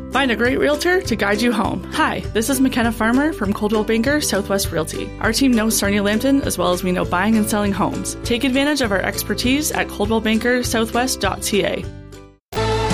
Find a great realtor to guide you home. Hi, this is McKenna Farmer from Coldwell Banker Southwest Realty. Our team knows Sarnia Lambton as well as we know buying and selling homes. Take advantage of our expertise at coldwellbankersouthwest.ca.